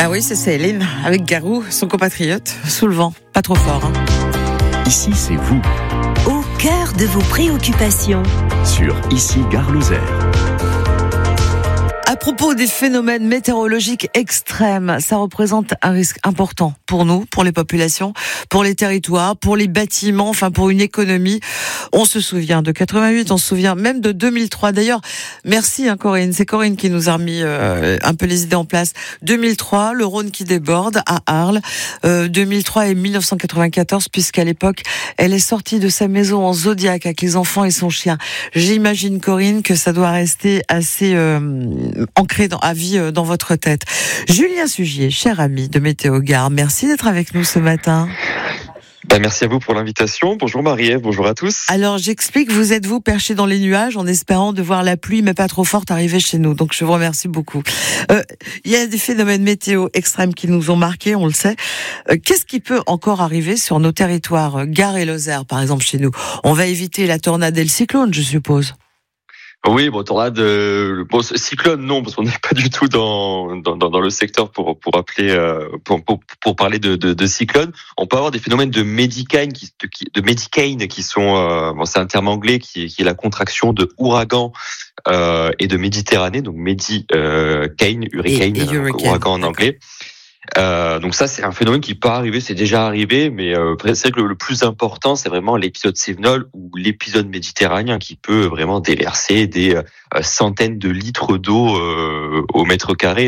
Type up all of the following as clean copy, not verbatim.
Bah oui, c'est Céline, avec Garou, son compatriote, sous le vent. Pas trop fort, hein. Ici, c'est vous, Au cœur de vos préoccupations. sur Ici Gare Lozère. À propos des phénomènes météorologiques extrêmes, ça représente un risque important pour nous, pour les populations, pour les territoires, pour les bâtiments, enfin pour une économie. On se souvient de 88, on se souvient même de 2003. D'ailleurs, merci Corinne, c'est Corinne qui nous a remis un peu les idées en place. 2003, le Rhône qui déborde à Arles. 2003 et 1994, puisqu'à l'époque, elle est sortie de sa maison en Zodiac avec les enfants et son chien. J'imagine Corinne que ça doit rester assez ancré à vie dans votre tête. Julien Sugier, cher ami de Météo Gare, merci d'être avec nous ce matin. Merci à vous pour l'invitation. Bonjour Marie-Ève, bonjour à tous. Alors j'explique, vous êtes perché dans les nuages en espérant de voir la pluie, mais pas trop forte, arriver chez nous. Donc je vous remercie beaucoup. Il y a des phénomènes météo extrêmes qui nous ont marqués, on le sait. Qu'est-ce qui peut encore arriver sur nos territoires, Gare et Lozère par exemple chez nous? On va éviter la tornade et le cyclone, je suppose. Oui, tornade, cyclone, non, parce qu'on n'est pas du tout dans le secteur pour appeler, pour parler de cyclone. On peut avoir des phénomènes de Medicane qui sont, c'est un terme anglais qui est la contraction de ouragan, et de Méditerranée, donc Medicane, hurricane, ouragan en anglais. Donc ça, c'est un phénomène qui peut arriver, c'est déjà arrivé, mais c'est vrai que le plus important, c'est vraiment l'épisode Cévenol ou l'épisode méditerranéen qui peut vraiment déverser des centaines de litres d'eau au mètre carré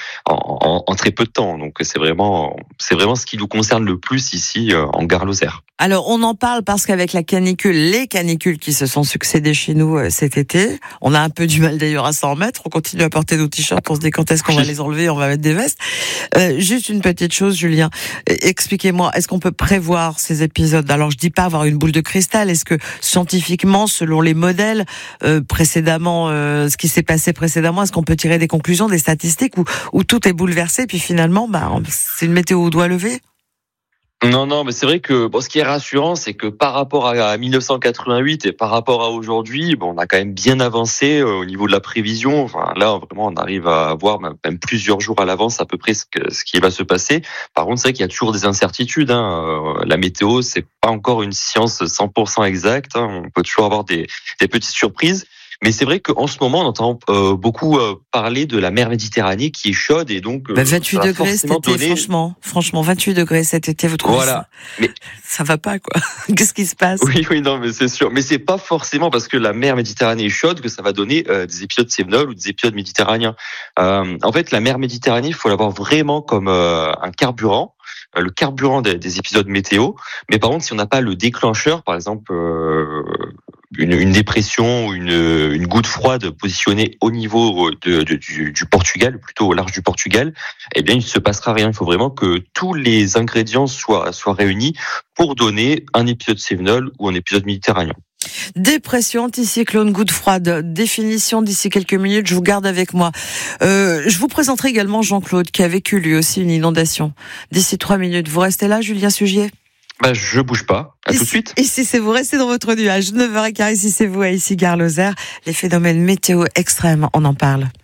en très peu de temps. Donc c'est vraiment ce qui nous concerne le plus ici en Gare Lozère. Alors on en parle parce qu'avec les canicules qui se sont succédées chez nous cet été, on a un peu du mal d'ailleurs à s'en remettre. On continue à porter nos t-shirts, on se dit quand est-ce qu'on va les enlever, on va mettre des vestes. Juste une petite chose, Julien, expliquez-moi, est-ce qu'on peut prévoir ces épisodes? Alors je dis pas avoir une boule de cristal, est-ce que scientifiquement, selon les modèles précédemment, ce qui s'est passé précédemment, est-ce qu'on peut tirer des conclusions, des statistiques où tout est bouleversé, puis finalement, c'est une météo au doigt levé? Non, mais c'est vrai que ce qui est rassurant, c'est que par rapport à 1988 et par rapport à aujourd'hui, on a quand même bien avancé au niveau de la prévision. Enfin, là, vraiment, on arrive à voir même plusieurs jours à l'avance à peu près ce qui va se passer. Par contre, c'est vrai qu'il y a toujours des incertitudes. La météo, c'est pas encore une science 100% exacte. On peut toujours avoir des petites surprises. Mais c'est vrai qu'en ce moment, on entend beaucoup parler de la mer Méditerranée qui est chaude et donc 28 degrés cet été, franchement, 28 degrés cet été, vous trouvez ça? Mais ça va pas, quoi. Qu'est-ce qui se passe? Oui, non, mais c'est sûr. Mais c'est pas forcément parce que la mer Méditerranée est chaude que ça va donner des épisodes Cévenol ou des épisodes méditerranéens. En fait, la mer Méditerranée, il faut l'avoir vraiment comme un carburant. Le carburant des épisodes météo. Mais par contre, si on n'a pas le déclencheur, par exemple une dépression ou une goutte froide positionnée au niveau du Portugal, plutôt au large du Portugal, eh bien il ne se passera rien. Il faut vraiment que tous les ingrédients soient réunis pour donner un épisode Cévenol ou un épisode méditerranéen. Dépression, anticyclone, goutte froide, définition d'ici quelques minutes, je vous garde avec moi. Je vous présenterai également Jean-Claude qui a vécu lui aussi une inondation. D'ici 3 minutes, vous restez là, Julien Sugier? Je bouge pas. À tout de suite. Ici, c'est vous, restez dans votre nuage. 9h15, ici, c'est vous, à Ici Gare Lozère. Les phénomènes météo extrêmes, on en parle.